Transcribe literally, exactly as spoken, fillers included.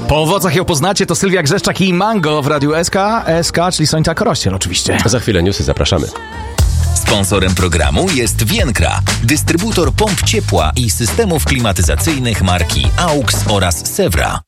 Po owocach ją poznacie, to Sylwia Grzeszczak i Mango w Radiu S K. S K, czyli Sońca Korościel oczywiście. Za chwilę newsy, zapraszamy. Sponsorem programu jest Vienkra, dystrybutor pomp ciepła i systemów klimatyzacyjnych marki A U X oraz Sewra.